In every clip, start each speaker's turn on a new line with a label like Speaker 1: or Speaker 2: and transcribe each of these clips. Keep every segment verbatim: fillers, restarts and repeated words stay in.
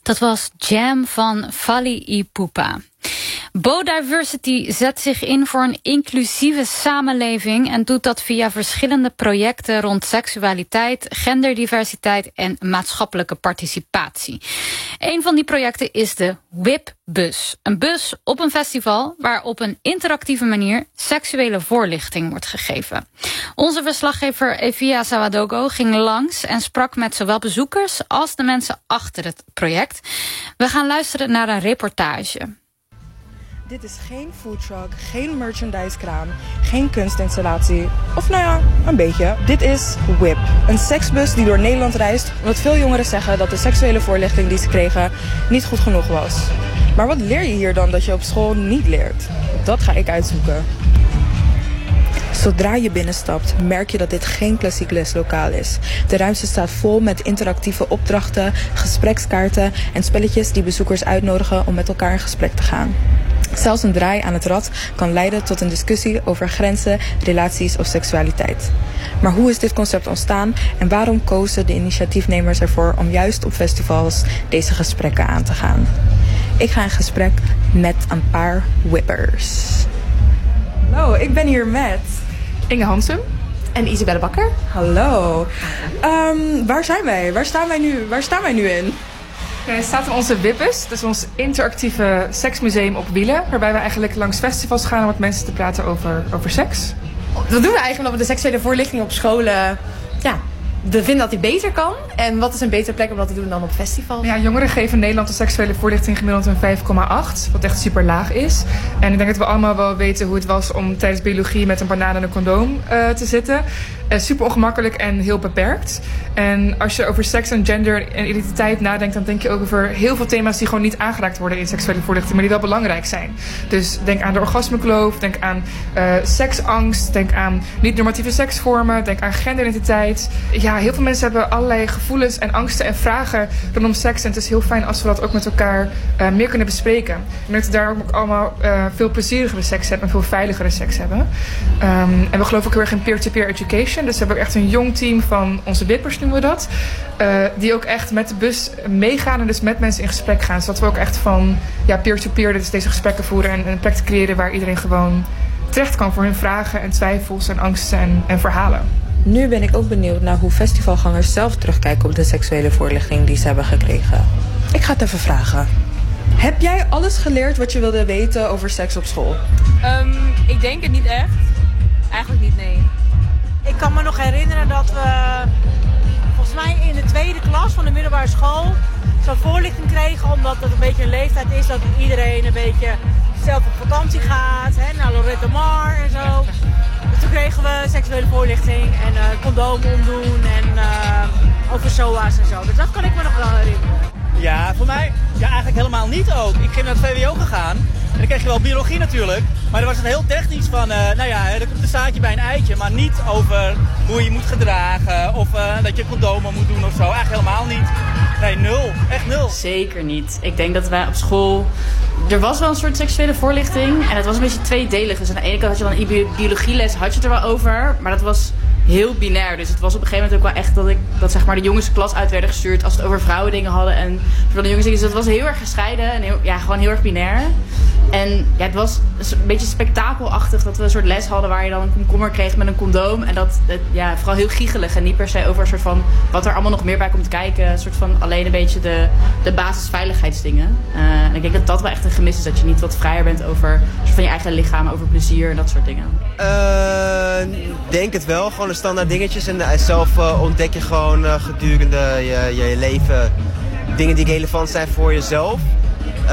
Speaker 1: Dat was Jam van Fally Ipupa. Bodiversity zet zich in voor een inclusieve samenleving en doet dat via verschillende projecten rond seksualiteit, genderdiversiteit en maatschappelijke participatie. Een van die projecten is de W I P-bus. Een bus op een festival waar op een interactieve manier seksuele voorlichting wordt gegeven. Onze verslaggever Evia Sawadogo ging langs en sprak met zowel bezoekers als de mensen achter het project. We gaan luisteren naar een reportage.
Speaker 2: Dit is geen foodtruck, geen merchandisekraam, geen kunstinstallatie. Of nou ja, een beetje. Dit is W I P, een seksbus die door Nederland reist, omdat veel jongeren zeggen dat de seksuele voorlichting die ze kregen niet goed genoeg was. Maar wat leer je hier dan dat je op school niet leert? Dat ga ik uitzoeken. Zodra je binnenstapt, merk je dat dit geen klassiek leslokaal is. De ruimte staat vol met interactieve opdrachten, gesprekskaarten en spelletjes die bezoekers uitnodigen om met elkaar in gesprek te gaan. Zelfs een draai aan het rad kan leiden tot een discussie over grenzen, relaties of seksualiteit. Maar hoe is dit concept ontstaan en waarom kozen de initiatiefnemers ervoor om juist op festivals deze gesprekken aan te gaan? Ik ga in gesprek met een paar whippers. Hallo, ik ben hier met
Speaker 3: Inge Hansum en Isabelle Bakker.
Speaker 2: Hallo. Um, waar zijn wij? Waar staan wij nu, waar staan wij nu in?
Speaker 3: Ja, staat in onze W I P-bus, dat is ons interactieve seksmuseum op wielen. Waarbij we eigenlijk langs festivals gaan om met mensen te praten over, over seks.
Speaker 4: Dat doen we eigenlijk omdat we de seksuele voorlichting op scholen, ja, we vinden dat die beter kan. En wat is een betere plek om dat te doen dan op festivals?
Speaker 3: Ja, jongeren geven in Nederland de seksuele voorlichting gemiddeld een vijf komma acht. Wat echt super laag is. En ik denk dat we allemaal wel weten hoe het was om tijdens biologie met een banaan en een condoom uh, te zitten. Uh, super ongemakkelijk en heel beperkt. En als je over seks en gender en identiteit nadenkt, dan denk je ook over heel veel thema's die gewoon niet aangeraakt worden in seksuele voorlichting, maar die wel belangrijk zijn. Dus denk aan de orgasmekloof, denk aan uh, seksangst, denk aan niet-normatieve seksvormen, denk aan genderidentiteit. Ja, heel veel mensen hebben allerlei gevoelens en angsten en vragen rondom seks. En het is heel fijn als we dat ook met elkaar uh, meer kunnen bespreken. En dat we daar ook allemaal uh, veel plezierigere seks hebben en veel veiligere seks hebben. Um, en we geloven ook heel erg in peer-to-peer education. Dus we hebben ook echt een jong team van onze wippers, noemen we dat. Uh, die ook echt met de bus meegaan en dus met mensen in gesprek gaan. Zodat we ook echt van ja, peer-to-peer dus deze gesprekken voeren en een plek te creëren waar iedereen gewoon terecht kan voor hun vragen en twijfels en angsten en, en verhalen.
Speaker 2: Nu ben ik ook benieuwd naar hoe festivalgangers zelf terugkijken op de seksuele voorlichting die ze hebben gekregen. Ik ga het even vragen. Heb jij alles geleerd wat je wilde weten over seks op school?
Speaker 5: Um, ik denk het niet echt. Eigenlijk niet, nee.
Speaker 6: Ik kan me nog herinneren dat we volgens mij in de tweede klas van de middelbare school zo'n voorlichting kregen, omdat het een beetje een leeftijd is dat iedereen een beetje zelf op vakantie gaat, hè, naar Lorette Mar en zo. Dus toen kregen we seksuele voorlichting en uh, condoom omdoen en uh, over S O A's en zo. Dus dat kan ik me nog wel herinneren.
Speaker 7: Ja, voor mij ja, eigenlijk helemaal niet ook. Ik ging naar het V W O gegaan en dan kreeg je wel biologie natuurlijk. Maar dan was het heel technisch van, uh, nou ja, er komt een zaadje bij een eitje. Maar niet over hoe je moet gedragen of uh, dat je condomen moet doen of zo. Eigenlijk helemaal niet. Nee, nul. Echt nul.
Speaker 8: Zeker niet. Ik denk dat wij op school... Er was wel een soort seksuele voorlichting en het was een beetje tweedelig. Dus aan de ene kant had je dan in bi- biologieles, had je het er wel over. Maar dat was heel binair. Dus het was op een gegeven moment ook wel echt dat ik dat zeg maar de jongens de klas uit werden gestuurd als het over vrouwen dingen hadden en voor de jongens dingen. Dus dat was heel erg gescheiden en heel, ja, gewoon heel erg binair. En ja, het was een beetje spektakelachtig dat we een soort les hadden waar je dan een komkommer kreeg met een condoom. En dat, het, ja, vooral heel giechelig en niet per se over een soort van wat er allemaal nog meer bij komt kijken. Een soort van alleen een beetje de, de basisveiligheidsdingen. Uh, en ik denk dat dat wel echt een gemis is, dat je niet wat vrijer bent over een soort van je eigen lichaam, over plezier en dat soort dingen.
Speaker 9: Uh, denk het wel, gewoon de standaard dingetjes. En uh, zelf uh, ontdek je gewoon uh, gedurende je, je leven dingen die relevant zijn voor jezelf. Uh,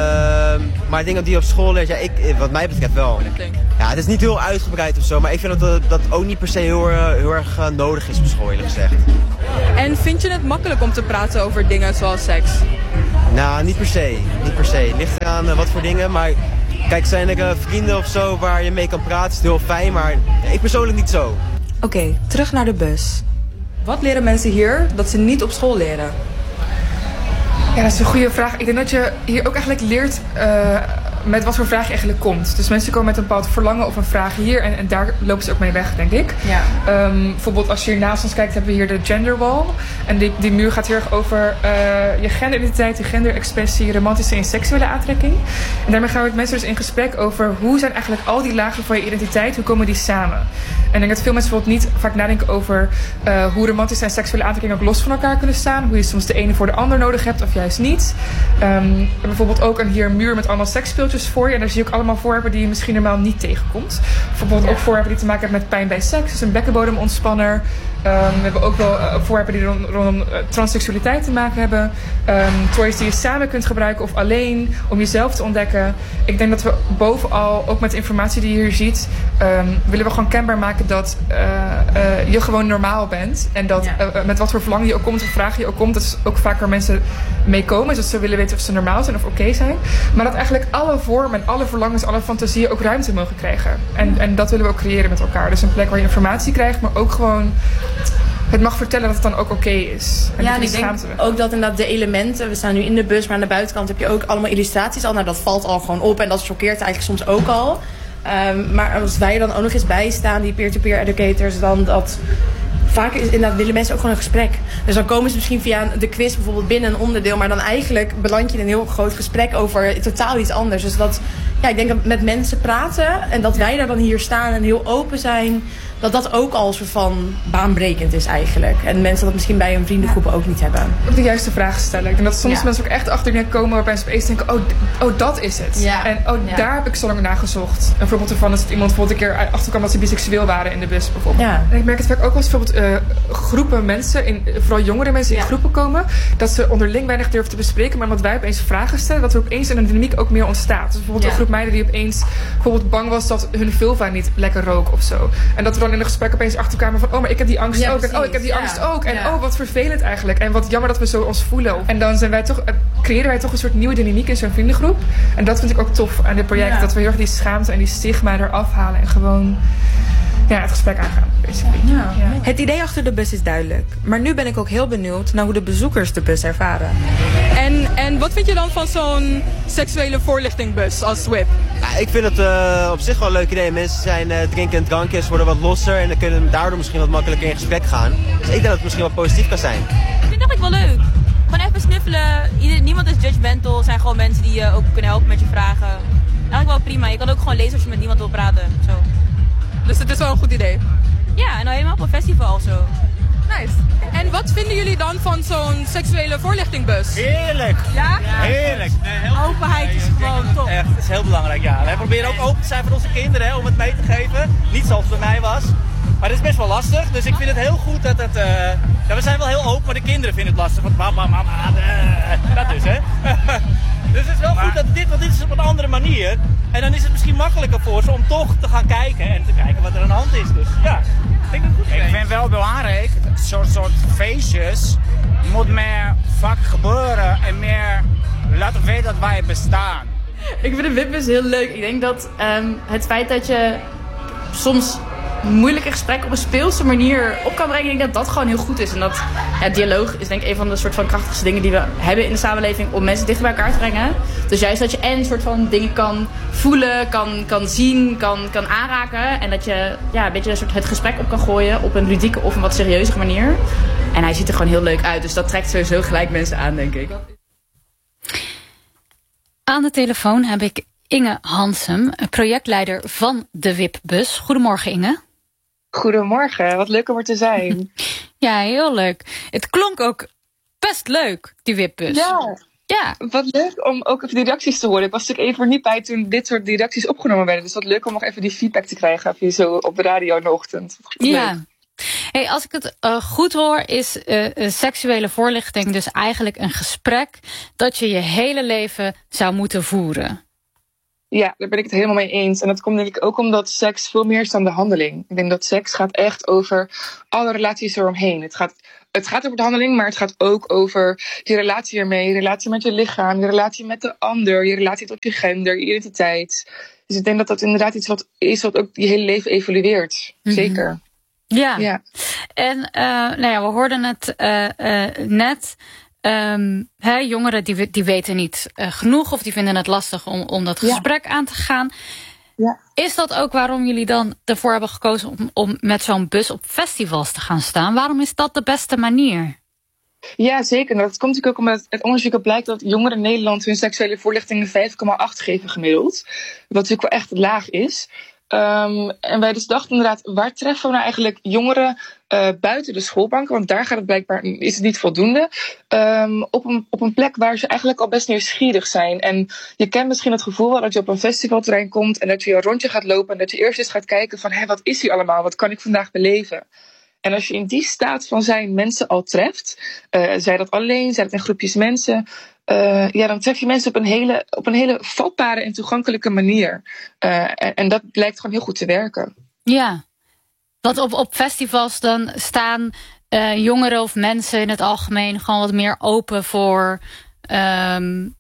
Speaker 9: maar dingen die je op school leert, ja, ik, wat mij betreft wel. Ja, het is niet heel uitgebreid of zo, maar ik vind dat dat ook niet per se heel, heel erg uh, nodig is op school, eerlijk gezegd.
Speaker 2: En vind je het makkelijk om te praten over dingen zoals seks?
Speaker 9: Nou, niet per se. Niet per se. Het ligt eraan uh, wat voor dingen, maar kijk, zijn er uh, vrienden of zo waar je mee kan praten, is het heel fijn, maar ik persoonlijk niet zo.
Speaker 2: Oké, okay, terug naar de bus. Wat leren mensen hier dat ze niet op school leren?
Speaker 3: Ja, dat is een goede vraag. Ik denk dat je hier ook eigenlijk leert uh, met wat voor vraag je eigenlijk komt. Dus mensen komen met een bepaald verlangen of een vraag hier. En, en daar lopen ze ook mee weg, denk ik. Ja. Um, bijvoorbeeld als je hier naast ons kijkt, hebben we hier de gender wall. En die, die muur gaat heel erg over uh, je genderidentiteit, je genderexpressie, romantische en seksuele aantrekking. En daarmee gaan we met mensen dus in gesprek over hoe zijn eigenlijk al die lagen van je identiteit, hoe komen die samen? En ik denk dat veel mensen bijvoorbeeld niet vaak nadenken over uh, hoe romantische en seksuele aantrekking ook los van elkaar kunnen staan. Hoe je soms de ene voor de ander nodig hebt of juist niet. Um, bijvoorbeeld ook een, hier een muur met allemaal seksspeeltjes voor je. En daar zie je ook allemaal voorwerpen die je misschien normaal niet tegenkomt. Bijvoorbeeld ja. ook voorwerpen die te maken hebben met pijn bij seks. Dus een bekkenbodemontspanner. Um, we hebben ook wel uh, voorwerpen die rondom, rondom uh, transseksualiteit te maken hebben. Um, toys die je samen kunt gebruiken of alleen om jezelf te ontdekken. Ik denk dat we bovenal, ook met de informatie die je hier ziet, um, willen we gewoon kenbaar maken dat uh, uh, je gewoon normaal bent. En dat ja. uh, met wat voor verlangen je ook komt of vragen je ook komt, dat ook vaker mensen mee komen. Dus ze willen weten of ze normaal zijn of oké okay zijn. Maar dat eigenlijk alle vormen en alle verlangens, alle fantasieën ook ruimte mogen krijgen. En, en dat willen we ook creëren met elkaar. Dus een plek waar je informatie krijgt, maar ook gewoon het mag vertellen dat het dan ook oké okay is. En
Speaker 4: ja, en ik denk ook dat inderdaad de elementen, we staan nu in de bus, maar aan de buitenkant heb je ook allemaal illustraties al. Nou, dat valt al gewoon op en dat choqueert eigenlijk soms ook al. Um, maar als wij er dan ook nog eens bij staan, die peer-to-peer educators, dan dat vaak is, inderdaad willen mensen ook gewoon een gesprek. Dus dan komen ze misschien via de quiz bijvoorbeeld binnen een onderdeel, maar dan eigenlijk beland je in een heel groot gesprek over totaal iets anders. Dus dat, ja, ik denk dat met mensen praten en dat wij daar dan hier staan en heel open zijn, dat dat ook al een soort van baanbrekend is eigenlijk. En mensen dat misschien bij hun vriendengroepen ook niet hebben.
Speaker 3: Ook de juiste vragen stellen. Ik denk dat soms ja. mensen ook echt achter je komen waarbij ze opeens denken, oh, oh dat is het. Ja. En oh, ja. daar heb ik zo lang naar gezocht. Een voorbeeld ervan is dat iemand bijvoorbeeld een keer achterkwam dat ze biseksueel waren in de bus bijvoorbeeld. Ja. En ik merk het vaak ook als bijvoorbeeld uh, groepen mensen, in, vooral jongere mensen ja. in groepen komen, dat ze onderling weinig durven te bespreken, maar omdat wij opeens vragen stellen, dat er opeens een dynamiek ook meer ontstaat. Dus bijvoorbeeld ja. een groep meiden die opeens bijvoorbeeld bang was dat hun vulva niet lekker rook of zo. En dat we dan in een gesprek opeens achterkwamen van, oh, maar ik heb die angst ja, ook. Precies. En oh, ik heb die ja. angst ook. En ja. oh, wat vervelend eigenlijk. En wat jammer dat we zo ons voelen. En dan zijn wij toch, creëren wij toch een soort nieuwe dynamiek in zo'n vriendengroep. En dat vind ik ook tof aan dit project. Ja. Dat we heel erg die schaamte en die stigma eraf halen. En gewoon ja, het gesprek aangaan. Ja.
Speaker 2: Ja. Het idee achter de bus is duidelijk. Maar nu ben ik ook heel benieuwd naar hoe de bezoekers de bus ervaren.
Speaker 10: En, en wat vind je dan van zo'n seksuele voorlichtingbus als S W I P?
Speaker 9: Ja, ik vind het uh, op zich wel een leuk idee. Mensen zijn uh, drinken en drankjes, worden wat losser en dan kunnen daardoor misschien wat makkelijker in gesprek gaan. Dus ik denk dat het misschien wel positief kan zijn.
Speaker 5: Ik vind het echt wel leuk. Gewoon even snuffelen. Ieder, niemand is judgmental. Het zijn gewoon mensen die je ook kunnen helpen met je vragen. Eigenlijk wel prima. Je kan ook gewoon lezen als je met niemand wil praten. Zo.
Speaker 10: Dus het is wel een goed idee?
Speaker 5: Ja, en nou helemaal op een festival of zo.
Speaker 10: Nice. En wat vinden jullie dan van zo'n seksuele voorlichtingbus?
Speaker 7: Heerlijk.
Speaker 5: Ja?
Speaker 7: Ja. Heerlijk. Nee, heel
Speaker 5: Openheid is gewoon top.
Speaker 7: Echt, het is heel belangrijk, ja. Wij proberen ook open te zijn voor onze kinderen, hè, om het mee te geven. Niet zoals het bij mij was. Maar het is best wel lastig, dus ik vind het heel goed dat het... Uh, ja, we zijn wel heel open, maar de kinderen vinden het lastig. Want mama, mama, uh, dat dus, hè. Dus het is wel goed dat dit, want dit is op een andere manier. En dan is het misschien makkelijker voor ze om toch te gaan kijken en te kijken wat er aan de hand is. Dus ja, ik vind het goed.
Speaker 11: Ik vind het wel belangrijk, zo'n soort feestjes moet meer vaak gebeuren en meer laten weten dat wij bestaan.
Speaker 8: Ik vind de W I P-bus heel leuk. Ik denk dat um, het feit dat je soms moeilijke gesprekken op een speelse manier op kan brengen, ik denk dat dat gewoon heel goed is. En dat ja, dialoog is denk ik een van de soort van krachtigste dingen die we hebben in de samenleving om mensen dichter bij elkaar te brengen. Dus juist dat je en een soort van dingen kan voelen, kan, kan zien, kan, kan aanraken. En dat je ja, een beetje een soort het gesprek op kan gooien op een ludieke of een wat serieuze manier. En hij ziet er gewoon heel leuk uit. Dus dat trekt sowieso gelijk mensen aan, denk ik.
Speaker 1: Aan de telefoon heb ik Inge Hansum, projectleider van de W I P-bus. Goedemorgen, Inge.
Speaker 12: Goedemorgen, wat leuk om er te zijn.
Speaker 1: Ja, heel leuk. Het klonk ook best leuk, die W I P-bus.
Speaker 12: Ja, ja, wat leuk om ook even die reacties te horen. Ik was natuurlijk even niet bij toen dit soort reacties opgenomen werden. Dus wat leuk om nog even die feedback te krijgen via zo op de radio in de ochtend.
Speaker 1: Ja. Hey, als ik het uh, goed hoor, is uh, uh, seksuele voorlichting dus eigenlijk een gesprek dat je je hele leven zou moeten voeren.
Speaker 12: Ja, daar ben ik het helemaal mee eens. En dat komt denk ik ook omdat seks veel meer is dan de handeling. Ik denk dat seks gaat echt over alle relaties eromheen. Het gaat, het gaat over de handeling, maar het gaat ook over je relatie ermee. Je relatie met je lichaam, je relatie met de ander, je relatie tot je gender, je identiteit. Dus ik denk dat dat inderdaad iets wat is wat ook je hele leven evolueert. Mm-hmm. Zeker.
Speaker 1: Ja. ja. En uh, nou ja, we hoorden het uh, uh, net. Um, he, jongeren die, die weten niet uh, genoeg of die vinden het lastig om, om dat gesprek ja. aan te gaan.
Speaker 12: Ja.
Speaker 1: Is dat ook waarom jullie dan ervoor hebben gekozen om, om met zo'n bus op festivals te gaan staan? Waarom is dat de beste manier?
Speaker 12: Ja, zeker. Dat komt natuurlijk ook omdat het onderzoek blijkt dat jongeren in Nederland hun seksuele voorlichting een vijf komma acht geven gemiddeld. Wat natuurlijk wel echt laag is. Um, en wij dus dachten inderdaad, waar treffen we nou eigenlijk jongeren uh, buiten de schoolbanken? Want daar gaat het blijkbaar, is het niet voldoende. Um, op, een, op een plek waar ze eigenlijk al best nieuwsgierig zijn. En je kent misschien het gevoel wel dat je op een festivalterrein komt en dat je een rondje gaat lopen en dat je eerst eens gaat kijken van, hé, wat is hier allemaal? Wat kan ik vandaag beleven? En als je in die staat van zijn mensen al treft, uh, zij dat alleen, zij dat in groepjes mensen, uh, ja, dan tref je mensen op een hele, op een hele vatbare en toegankelijke manier. Uh, en, en dat blijkt gewoon heel goed te werken.
Speaker 1: Ja, want op, op festivals dan staan uh, jongeren of mensen in het algemeen gewoon wat meer open voor um,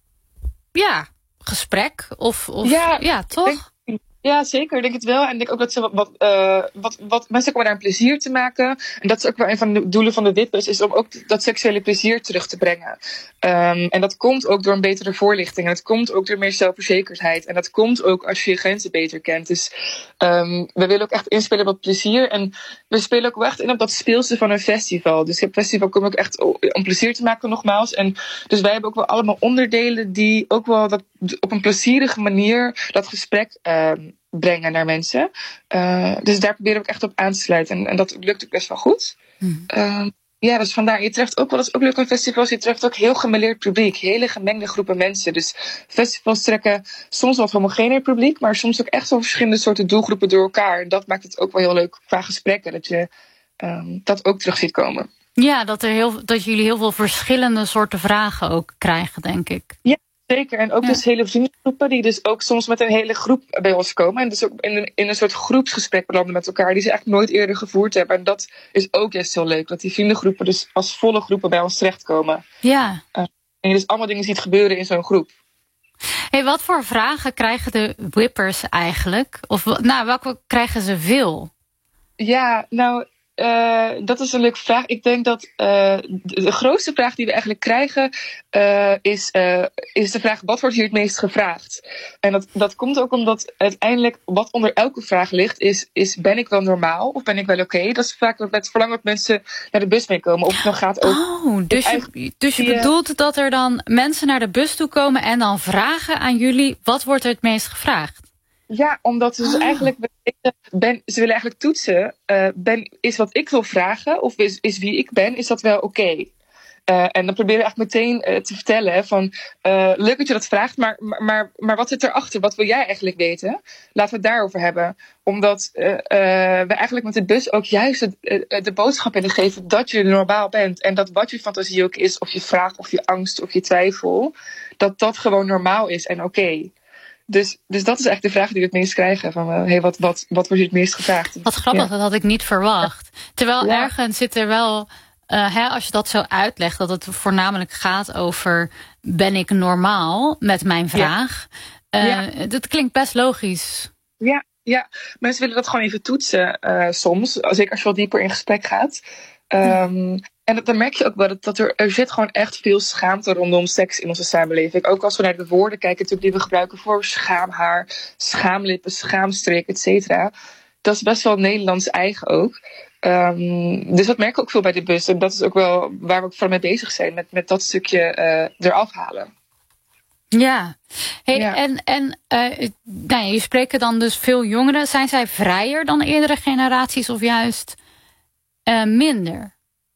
Speaker 1: ja, gesprek. Of, of ja, ja, toch?
Speaker 12: Ja, zeker. Ik denk het wel. En ik denk ook dat ze wat, wat, uh, wat, wat mensen komen daar een plezier te maken. En dat is ook wel een van de doelen van de WIPbus, is om ook dat seksuele plezier terug te brengen. Um, en dat komt ook door een betere voorlichting. En dat komt ook door meer zelfverzekerdheid. En dat komt ook als je je grenzen beter kent. Dus um, we willen ook echt inspelen op dat plezier. En we spelen ook wel echt in op dat speelse van een festival. Dus op het festival komen ook echt om plezier te maken nogmaals. En dus wij hebben ook wel allemaal onderdelen die ook wel dat, op een plezierige manier dat gesprek um, brengen naar mensen. Uh, dus daar proberen we ook echt op aan te sluiten. En, en dat lukt ook best wel goed. Hmm. Uh, ja, dus vandaar. Je treft ook wel, dat is ook leuk aan festivals, je treft ook heel gemêleerd publiek. Hele gemengde groepen mensen. Dus festivals trekken soms wat homogener publiek, maar soms ook echt wel verschillende soorten doelgroepen door elkaar. En dat maakt het ook wel heel leuk qua gesprekken, dat je um, dat ook terug ziet komen.
Speaker 1: Ja, dat, er heel, dat jullie heel veel verschillende soorten vragen ook krijgen, denk ik.
Speaker 12: Ja. Zeker, en ook ja. dus hele vriendengroepen die dus ook soms met een hele groep bij ons komen. En dus ook in een, in een soort groepsgesprek belanden met elkaar die ze eigenlijk nooit eerder gevoerd hebben. En dat is ook juist heel leuk, dat die vriendengroepen dus als volle groepen bij ons terechtkomen.
Speaker 1: Ja.
Speaker 12: Uh, en je dus allemaal dingen ziet gebeuren in zo'n groep.
Speaker 1: Hey, wat voor vragen krijgen de whippers eigenlijk? Of nou, welke krijgen ze veel?
Speaker 12: Ja, nou... Uh, dat is een leuke vraag. Ik denk dat uh, de grootste vraag die we eigenlijk krijgen uh, is, uh, is de vraag: wat wordt hier het meest gevraagd? En dat, dat komt ook omdat uiteindelijk wat onder elke vraag ligt is, is ben ik wel normaal of ben ik wel oké? Okay? Dat is vaak het verlangen dat mensen naar de bus meekomen. Of het dan gaat over.
Speaker 1: Oh, dus je, dus je bedoelt dat er dan mensen naar de bus toe komen en dan vragen aan jullie: wat wordt er het meest gevraagd?
Speaker 12: Ja, omdat ze dus oh. eigenlijk ben, ze willen eigenlijk toetsen. Uh, ben, is wat ik wil vragen, of is, is wie ik ben, is dat wel oké? Okay? Uh, en dan proberen we eigenlijk meteen uh, te vertellen hè, van uh, leuk dat je dat vraagt, maar, maar, maar, maar wat zit erachter? Wat wil jij eigenlijk weten? Laten we het daarover hebben. Omdat uh, uh, we eigenlijk met de bus ook juist het, uh, de boodschap willen geven dat je normaal bent. En dat wat je fantasie ook is, of je vraag, of je angst, of je twijfel, dat dat gewoon normaal is en oké. Okay. Dus, dus dat is echt de vraag die we het meest krijgen. Van, uh, hey, wat, wat, wat wordt je het meest gevraagd?
Speaker 1: Wat grappig, ja. Dat had ik niet verwacht. Terwijl ja. ergens zit er wel, uh, hè, als je dat zo uitlegt, dat het voornamelijk gaat over ben ik normaal met mijn vraag. Ja. Uh, ja. Dat klinkt best logisch.
Speaker 12: Ja, ja, mensen willen dat gewoon even toetsen uh, soms. Zeker als je wat dieper in gesprek gaat. Um, ja. En dan merk je ook wel dat er, er zit gewoon echt veel schaamte rondom seks in onze samenleving. Ook als we naar de woorden kijken natuurlijk die we gebruiken voor schaamhaar, schaamlippen, schaamstreek, et cetera. Dat is best wel Nederlands eigen ook. Um, dus dat merken we ook veel bij de bus. En dat is ook wel waar we ook vooral mee bezig zijn, met, met dat stukje uh, eraf halen.
Speaker 1: Ja, hey, ja. en, en uh, nou ja, je spreekt dan dus veel jongeren. Zijn zij vrijer dan eerdere generaties of juist uh, minder?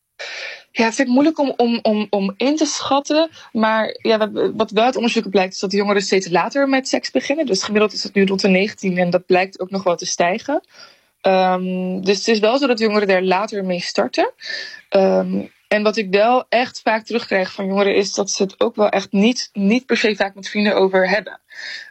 Speaker 12: Ja, het vind ik moeilijk om, om, om, om in te schatten. Maar ja, wat wel uit onderzoeken blijkt is dat de jongeren steeds later met seks beginnen. Dus gemiddeld is het nu rond de negentien en dat blijkt ook nog wel te stijgen. Um, dus het is wel zo dat jongeren daar later mee starten. Um, en wat ik wel echt vaak terugkrijg van jongeren is dat ze het ook wel echt niet, niet per se vaak met vrienden over hebben.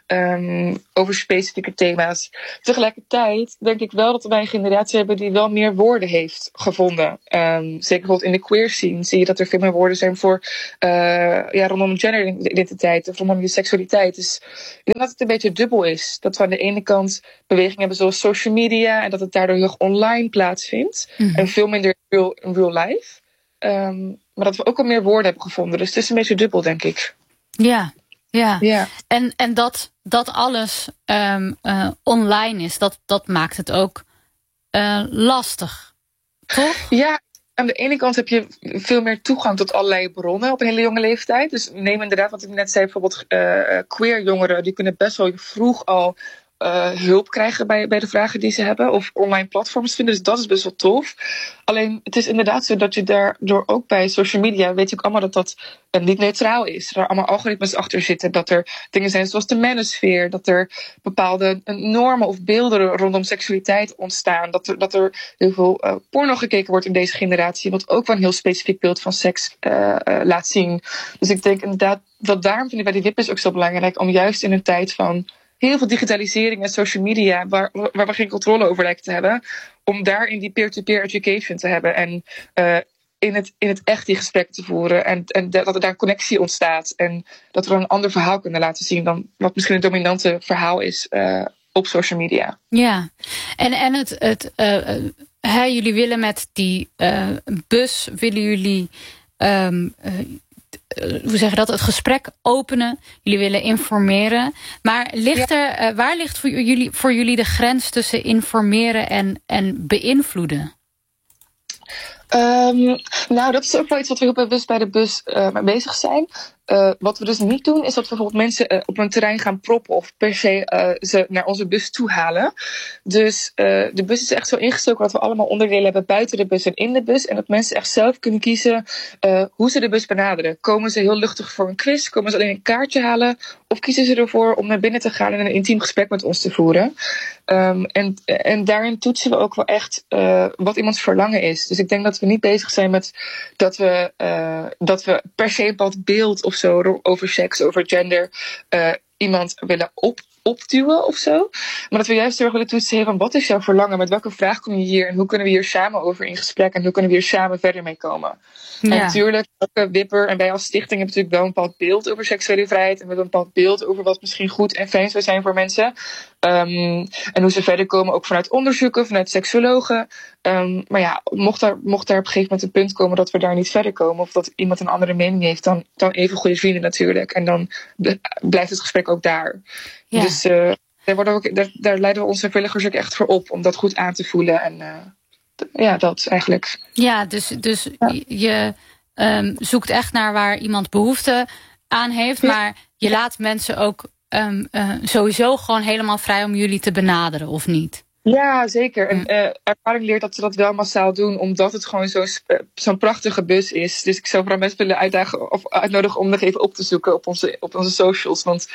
Speaker 12: Um, over specifieke thema's. Tegelijkertijd denk ik wel dat wij een generatie hebben die wel meer woorden heeft gevonden. Um, zeker bijvoorbeeld in de queer scene zie je dat er veel meer woorden zijn voor uh, ja, rondom genderidentiteit of rondom je seksualiteit. Dus ik denk dat het een beetje dubbel is. Dat we aan de ene kant bewegingen hebben zoals social media en dat het daardoor heel online plaatsvindt. Mm-hmm. En veel minder in real, in real life. Um, maar dat we ook al meer woorden hebben gevonden. Dus het is een beetje dubbel, denk ik.
Speaker 1: Ja, ja.
Speaker 12: ja.
Speaker 1: En, en dat, dat alles um, uh, online is, dat, dat maakt het ook uh, lastig, toch?
Speaker 12: Ja. Aan de ene kant heb je veel meer toegang tot allerlei bronnen op een hele jonge leeftijd. Dus neem inderdaad, wat ik net zei, bijvoorbeeld uh, queer jongeren, die kunnen best wel vroeg al uh, hulp krijgen bij, bij de vragen die ze hebben. Of online platforms vinden, dus dat is best wel tof. Alleen, het is inderdaad zo dat je daardoor ook bij social media, weet je ook allemaal dat dat uh, niet neutraal is. Dat er allemaal algoritmes achter zitten. Dat er dingen zijn zoals de manosfeer. Dat er bepaalde uh, normen of beelden rondom seksualiteit ontstaan. Dat er, dat er heel veel uh, porno gekeken wordt in deze generatie. Wat ook wel een heel specifiek beeld van seks uh, uh, laat zien. Dus ik denk inderdaad, dat daarom vind ik bij die W I P is ook zo belangrijk. Om juist in een tijd van heel veel digitalisering en social media, waar, waar we geen controle over lijken te hebben, om daarin die peer-to-peer education te hebben en uh, in, het, in het echt die gesprekken te voeren en, en dat er daar een connectie ontstaat en dat we dan een ander verhaal kunnen laten zien dan wat misschien het dominante verhaal is uh, op social media.
Speaker 1: Ja, en, en het, het uh, uh, hè, jullie willen met die uh, bus, willen jullie um, uh, hoe zeg je dat, het gesprek openen. Jullie willen informeren. Maar ligt er, uh, waar ligt voor jullie, voor jullie de grens tussen informeren en, en beïnvloeden?
Speaker 12: Um, nou, dat is ook wel iets wat we heel bewust bij de bus uh, mee bezig zijn. Uh, wat we dus niet doen, is dat we bijvoorbeeld mensen uh, op een terrein gaan proppen of per se uh, ze naar onze bus toe halen. Dus uh, de bus is echt zo ingestoken dat we allemaal onderdelen hebben buiten de bus en in de bus. En dat mensen echt zelf kunnen kiezen uh, hoe ze de bus benaderen. Komen ze heel luchtig voor een quiz? Komen ze alleen een kaartje halen? Of kiezen ze ervoor om naar binnen te gaan en een intiem gesprek met ons te voeren? Um, en, en daarin toetsen we ook wel echt uh, wat iemands verlangen is. Dus ik denk dat we niet bezig zijn met dat we, uh, dat we per se een bepaald beeld of zo over seks, over gender, uh, iemand willen op, opduwen of zo. Maar dat we juist heel erg willen toetsen van wat is jouw verlangen, met welke vraag kom je hier en hoe kunnen we hier samen over in gesprek en hoe kunnen we hier samen verder mee komen. Ja. En natuurlijk, elke wipper en wij als stichting hebben natuurlijk wel een bepaald beeld over seksuele vrijheid en we hebben een bepaald beeld over wat misschien goed en fijn zou zijn voor mensen. Um, en hoe ze verder komen, ook vanuit onderzoeken, vanuit seksuologen. Um, maar ja, mocht daar, mocht daar op een gegeven moment een punt komen dat we daar niet verder komen of dat iemand een andere mening heeft, dan, dan even goede vrienden natuurlijk. En dan blijft het gesprek ook daar. Ja. Dus uh, daar, worden we ook, daar, daar leiden we onze vrijwilligers ook echt voor op om dat goed aan te voelen. En uh, ja, dat eigenlijk.
Speaker 1: Ja, dus, dus ja. je um, zoekt echt naar waar iemand behoefte aan heeft, ja. maar je laat mensen ook um, uh, sowieso gewoon helemaal vrij om jullie te benaderen, of niet?
Speaker 12: Ja, zeker. En uh, ervaring leert dat ze dat wel massaal doen, omdat het gewoon zo, uh, zo'n prachtige bus is. Dus ik zou vooral mensen willen uitdagen of uitnodigen om nog even op te zoeken op onze, op onze socials. Want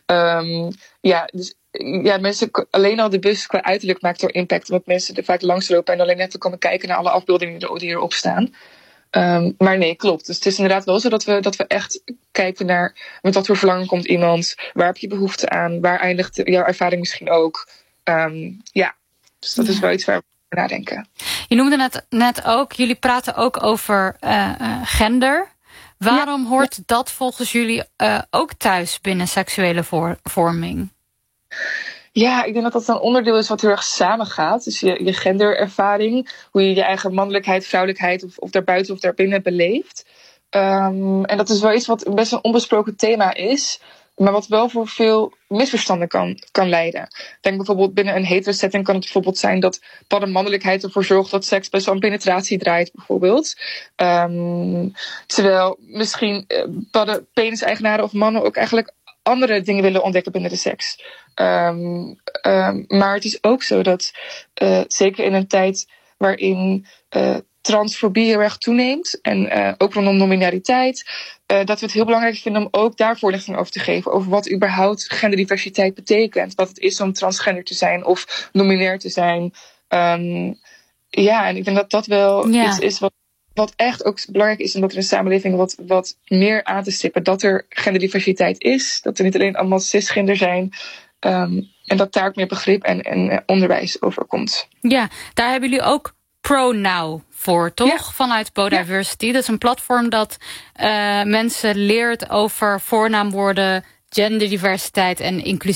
Speaker 12: um, ja, dus, ja, mensen, alleen al de bus qua uiterlijk maakt er impact, omdat mensen er vaak langslopen en alleen net te komen kijken naar alle afbeeldingen die erop staan. Um, maar nee, klopt. Dus het is inderdaad wel zo dat we, dat we echt kijken naar met wat voor verlangen komt iemand, waar heb je behoefte aan, waar eindigt jouw ervaring misschien ook. Um, ja, dus dat ja. is wel iets waar we over nadenken.
Speaker 1: Je noemde het net ook, jullie praten ook over uh, uh, gender. Waarom ja. hoort ja. dat volgens jullie uh, ook thuis binnen seksuele voor, vorming?
Speaker 12: Ja, ik denk dat dat een onderdeel is wat heel erg samengaat. Dus je, je genderervaring, hoe je je eigen mannelijkheid, vrouwelijkheid of, of daarbuiten of daarbinnen beleeft. Um, en dat is wel iets wat best een onbesproken thema is, maar wat wel voor veel misverstanden kan, kan leiden. Denk bijvoorbeeld binnen een hetero setting kan het bijvoorbeeld zijn dat bepaalde mannelijkheid ervoor zorgt dat seks best wel om penetratie draait, bijvoorbeeld. Um, terwijl misschien bepaalde penis-eigenaren of mannen ook eigenlijk andere dingen willen ontdekken binnen de seks. Um, um, maar het is ook zo dat, uh, zeker in een tijd waarin uh, transfobie heel erg toeneemt, en uh, ook rondom non-binariteit, uh, dat we het heel belangrijk vinden om ook daar voorlichting over te geven, over wat überhaupt genderdiversiteit betekent, wat het is om transgender te zijn of non-binair te zijn. Um, ja, en ik denk dat dat wel ja. iets is wat Wat echt ook belangrijk is, omdat er in de samenleving wat, wat meer aan te stippen. Dat er genderdiversiteit is. Dat er niet alleen allemaal cisgender zijn. Um, en dat daar ook meer begrip en, en onderwijs over komt.
Speaker 1: Ja, daar hebben jullie ook ProNow voor, toch? Ja. Vanuit Bodiversity. Ja. Dat is een platform dat uh, mensen leert over voornaamwoorden, genderdiversiteit en inclusiviteit.